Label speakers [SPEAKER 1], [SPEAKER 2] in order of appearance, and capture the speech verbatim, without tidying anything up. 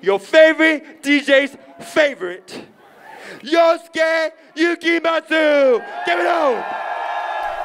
[SPEAKER 1] your favorite D J's favorite, Yosuke Yukimatsu. Give it up.